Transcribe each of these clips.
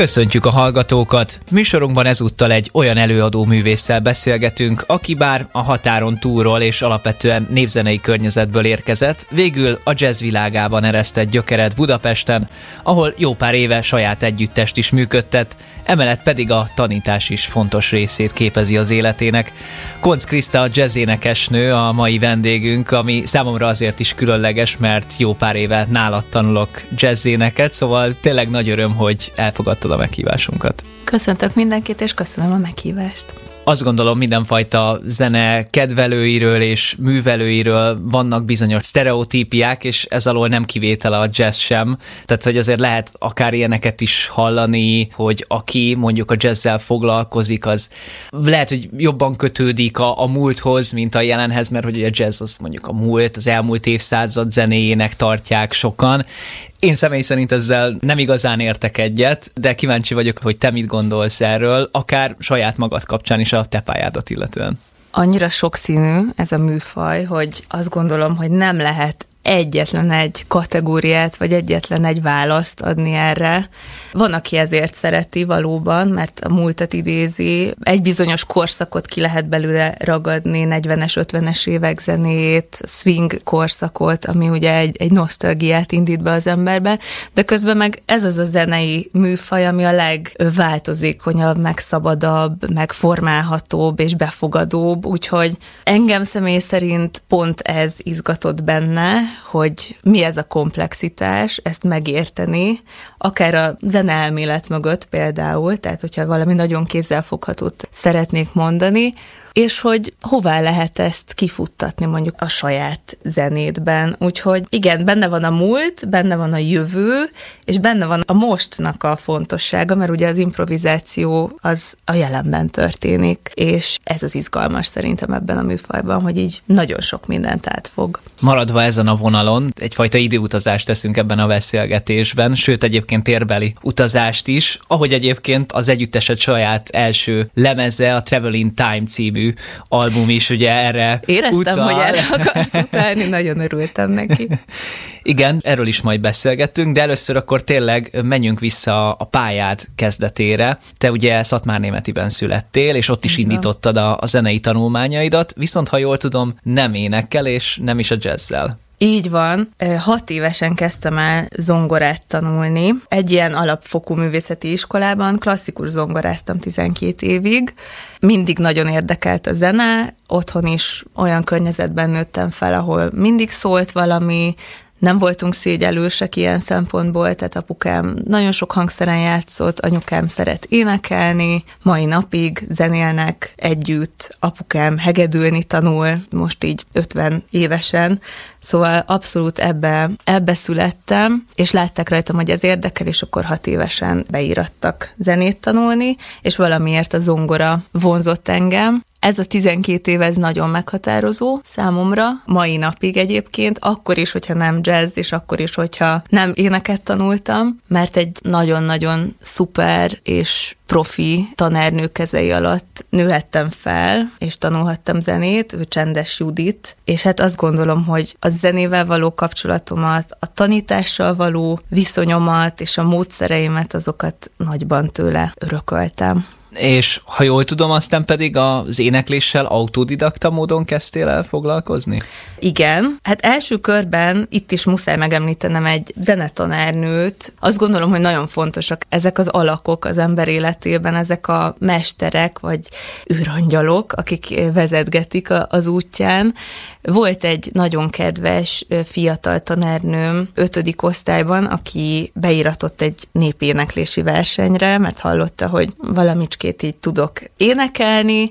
Köszöntjük a hallgatókat! Műsorunkban ezúttal egy olyan előadó művésszel beszélgetünk, aki bár a határon túlról és alapvetően népzenei környezetből érkezett, végül a jazz világában eresztett gyökeret Budapesten, ahol jó pár éve saját együttest is működtet, emellett pedig a tanítás is fontos részét képezi az életének. Koncz Kriszta, a jazzénekesnő a mai vendégünk, ami számomra azért is különleges, mert jó pár éve nálad tanulok jazzéneket, szóval tényleg nagy öröm, hogy elfogadtad a meghívásunkat. Köszöntök mindenkit, és köszönöm a meghívást. Azt gondolom, mindenfajta zene kedvelőiről és művelőiről vannak bizonyos sztereotípiák, és ez alól nem kivétele a jazz sem. Tehát, hogy azért lehet akár ilyeneket is hallani, hogy aki mondjuk a jazzzel foglalkozik, az lehet, hogy jobban kötődik a múlthoz, mint a jelenhez, mert hogy a jazz az mondjuk a múlt, az elmúlt évszázad zenéjének tartják sokan. Én személy szerint ezzel nem igazán értek egyet, de kíváncsi vagyok, hogy te mit gondolsz erről, akár saját magad kapcsán is a te pályádat illetően. Annyira sokszínű ez a műfaj, hogy azt gondolom, hogy nem lehet egyetlen egy kategóriát, vagy egyetlen egy választ adni erre. Van, aki ezért szereti valóban, mert a múltat idézi, egy bizonyos korszakot ki lehet belőle ragadni, 40-es, 50-es évek zenéjét, swing korszakot, ami ugye egy nosztalgiát indít be az emberben, de közben meg ez az a zenei műfaj, ami a legváltozékonyabb, meg szabadabb, meg formálhatóbb és befogadóbb, úgyhogy engem személy szerint pont ez izgatott benne, hogy mi ez a komplexitás, ezt megérteni, akár a zeneelmélet mögött például, tehát hogyha valami nagyon kézzelfoghatót szeretnék mondani, és hogy hová lehet ezt kifuttatni mondjuk a saját zenédben. Úgyhogy igen, benne van a múlt, benne van a jövő, és benne van a mostnak a fontossága, mert ugye az improvizáció az a jelenben történik, és ez az izgalmas szerintem ebben a műfajban, hogy így nagyon sok mindent átfog. Maradva ezen a vonalon, egyfajta időutazást teszünk ebben a beszélgetésben, sőt egyébként térbeli utazást is, ahogy egyébként az együttesed saját első lemeze, a Travel in Time című album is ugye erre éreztem, utal. hogy erre akarsz utalni, nagyon örültem neki. Igen, erről is majd beszélgettünk, de először akkor tényleg menjünk vissza a pályád kezdetére. Te ugye Szatmárnémetiben születtél, és ott is indítottad a zenei tanulmányaidat, viszont ha jól tudom, nem énekkel, és nem is a jazzzel. Így van. 6 évesen kezdtem el zongorát tanulni. Egy ilyen alapfokú művészeti iskolában, klasszikus zongoráztam 12 évig. Mindig nagyon érdekelt a zene, otthon is olyan környezetben nőttem fel, ahol mindig szólt valami, nem voltunk szégyellősek ilyen szempontból, tehát apukám nagyon sok hangszeren játszott, anyukám szeret énekelni, mai napig zenélnek együtt, apukám hegedülni tanul, most így 50 évesen, szóval abszolút ebbe születtem, és látták rajtam, hogy ez érdekel, és akkor 6 évesen beírattak zenét tanulni, és valamiért a zongora vonzott engem. Ez a 12 év, ez nagyon meghatározó számomra, mai napig egyébként, akkor is, hogyha nem jazz, és akkor is, hogyha nem éneket tanultam, mert egy nagyon-nagyon szuper és profi tanárnő kezei alatt nőhettem fel, és tanulhattam zenét, ő Csendes Judit, és hát azt gondolom, hogy a zenével való kapcsolatomat, a tanítással való viszonyomat, és a módszereimet, azokat nagyban tőle örököltem. És ha jól tudom, aztán pedig az énekléssel autodidakta módon kezdtél el foglalkozni? Igen. Hát első körben itt is muszáj megemlítenem egy zenetanárnőt. Azt gondolom, hogy nagyon fontosak ezek az alakok az ember életében, ezek a mesterek, vagy űrangyalok, akik vezetgetik az útján. Volt egy nagyon kedves fiatal tanárnőm 5. osztályban, aki beíratott egy népéneklési versenyre, mert hallotta, hogy valamicskét így tudok énekelni,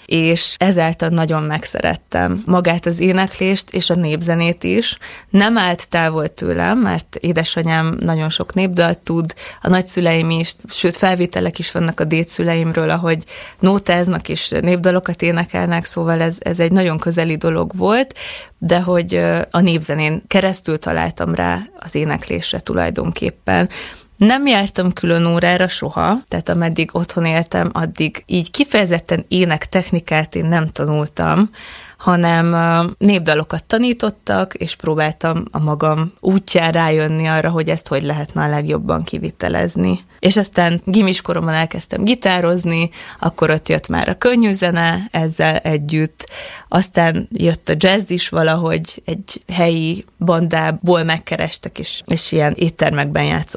és ezáltal nagyon megszerettem magát az éneklést és a népzenét is. Nem állt távol tőlem, mert édesanyám nagyon sok népdalt tud, a nagyszüleim is, sőt felvételek is vannak a dédszüleimről, ahogy nótáznak és népdalokat énekelnek, szóval ez egy nagyon közeli dolog volt, de hogy a népzenén keresztül találtam rá az éneklésre tulajdonképpen. Nem jártam külön órára soha, tehát ameddig otthon éltem, addig így kifejezetten énektechnikát én nem tanultam, hanem népdalokat tanítottak, és próbáltam a magam útján rájönni arra, hogy ezt hogy lehetne a legjobban kivitelezni. És aztán gimiskoromban elkezdtem gitározni, akkor ott jött már a könnyű zene ezzel együtt, aztán jött a jazz is valahogy, egy helyi bandából megkerestek, és ilyen éttermekben játszottam